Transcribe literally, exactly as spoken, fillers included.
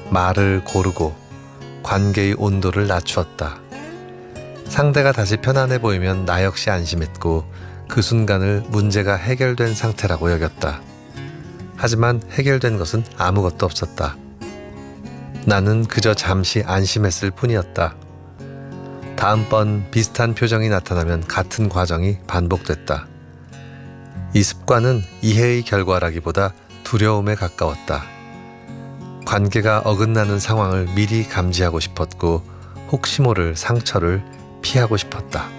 말을 고르고 관계의 온도를 낮추었다. 상대가 다시 편안해 보이면 나 역시 안심했고 그 순간을 문제가 해결된 상태라고 여겼다. 하지만 해결된 것은 아무것도 없었다. 나는 그저 잠시 안심했을 뿐이었다. 다음번 비슷한 표정이 나타나면 같은 과정이 반복됐다. 이 습관은 이해의 결과라기보다 두려움에 가까웠다. 관계가 어긋나는 상황을 미리 감지하고 싶었고 혹시 모를 상처를 피하고 싶었다.